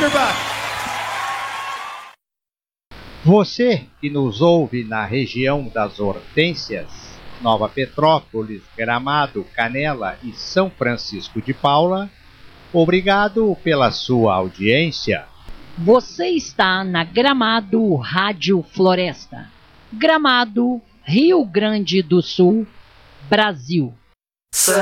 Peterbach. Você que nos ouve na região das Hortênsias, Nova Petrópolis, Gramado, Canela e São Francisco de Paula, obrigado pela sua audiência. Você está na Gramado Rádio Floresta. Gramado, Rio Grande do Sul, Brasil.